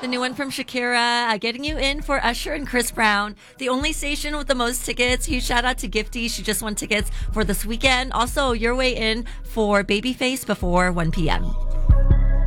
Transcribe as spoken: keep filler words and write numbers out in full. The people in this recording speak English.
The new one from Shakira, uh, getting you in for Usher and Chris Brown. The only station with the most tickets. Huge shout out to Gifty. She just won tickets for this weekend. Also, your way in for Babyface before one p.m.